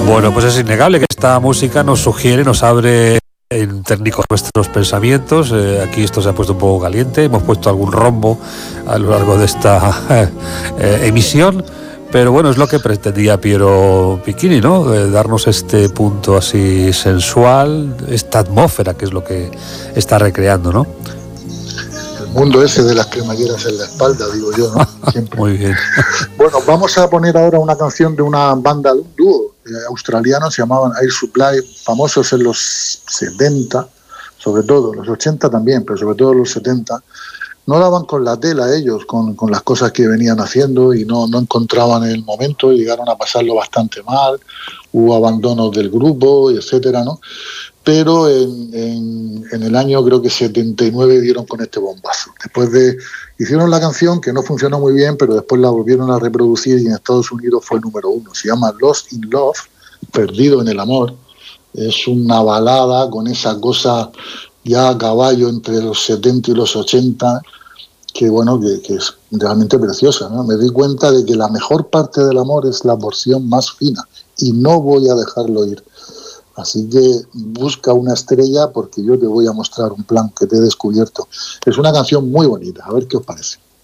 Bueno, pues es innegable que esta música nos sugiere, nos abre en técnicos nuestros pensamientos. Aquí esto se ha puesto un poco caliente, hemos puesto algún rombo a lo largo de esta emisión, pero bueno, es lo que pretendía Piero Picchini, ¿no? Darnos este punto así sensual, esta atmósfera que es lo que está recreando, ¿no? El mundo ese de las cremalleras en la espalda, digo yo, ¿no? Siempre. Muy bien. Bueno, vamos a poner ahora una canción de una banda, de un dúo australiano, se llamaban Air Supply, famosos en los 70, sobre todo, los 80 también, pero sobre todo los 70. No daban con la tela ellos, con las cosas que venían haciendo, y no encontraban el momento, y llegaron a pasarlo bastante mal, hubo abandonos del grupo, etcétera, ¿no? Pero en el año, creo que 79, dieron con este bombazo. Hicieron la canción, que no funcionó muy bien, pero después la volvieron a reproducir y en Estados Unidos fue número 1. Se llama Lost in Love, Perdido en el Amor. Es una balada con esa cosa ya a caballo entre los 70 y los 80, que bueno, que es realmente preciosa, ¿no? Me di cuenta de que la mejor parte del amor es la porción más fina, y no voy a dejarlo ir. Así que busca una estrella, porque yo te voy a mostrar un plan que te he descubierto. Es una canción muy bonita, a ver qué os parece.